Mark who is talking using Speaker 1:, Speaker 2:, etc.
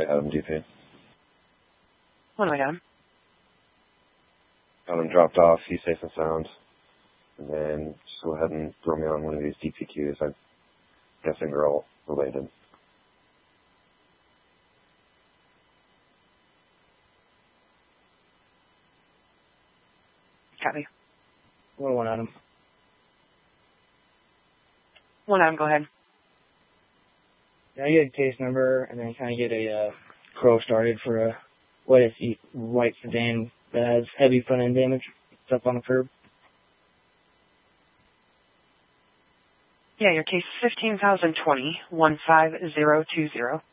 Speaker 1: way Adam DP.
Speaker 2: One way, Adam.
Speaker 1: Got him dropped off. He's safe and sound. And then just go ahead and throw me on one of these DPQs. I'm guessing they're all related.
Speaker 2: Copy.
Speaker 3: 101, Adam.
Speaker 2: 1 Adam, go ahead.
Speaker 3: Now you get a case number and then kind of get a crow started for a white sedan that has heavy front end damage. It's up on the curb.
Speaker 2: Yeah, your case is 15,020, 15020.